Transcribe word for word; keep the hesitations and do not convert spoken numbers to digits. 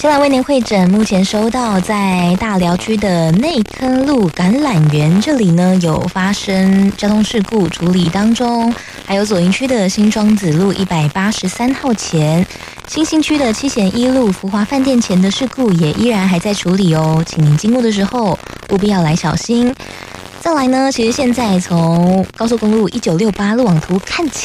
先来为您会诊，目前收到在大寮区的内坑路橄榄园这里呢有发生交通事故处理当中，还有左营区的新庄子路一百八十三号前，新兴区的七贤一路福华饭店前的事故也依然还在处理哦，请您经过的时候务必要来小心。再来呢，其实现在从高速公路一九六八路网图看起